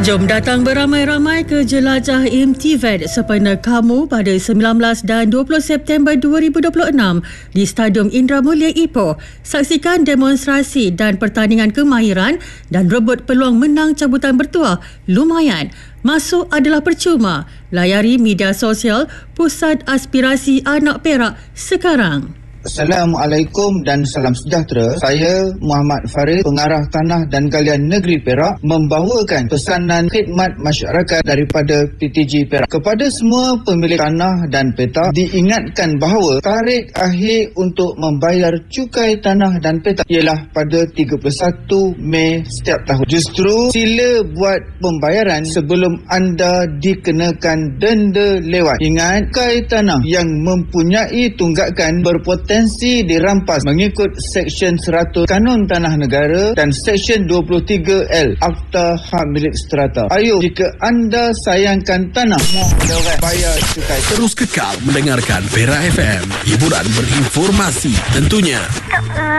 Jom datang beramai-ramai ke jelajah IMTVET sempena kamu pada 19 dan 20 September 2026 di Stadium Indra Mulia Ipoh. Saksikan demonstrasi dan pertandingan kemahiran dan rebut peluang menang cabutan bertuah lumayan. Masuk adalah percuma. Layari media sosial Pusat Aspirasi Anak Perak sekarang. Assalamualaikum dan salam sejahtera. Saya Muhammad Farid, pengarah Tanah dan Galian Negeri Perak, membawakan pesanan khidmat masyarakat daripada PTG Perak. Kepada semua pemilik tanah dan petak, diingatkan bahawa tarikh akhir untuk membayar cukai tanah dan petak ialah pada 31 Mei setiap tahun. Justru sila buat pembayaran sebelum anda dikenakan denda lewat. Ingat, cukai tanah yang mempunyai tunggakan berpotensi dirampas mengikut Seksyen 100 Kanun Tanah Negara dan Seksyen 23L Akta Hak Milik Strata. Ayo, jika anda sayangkan tanah, bayar cukai. Terus kekal mendengarkan Perak FM, hiburan berinformasi tentunya.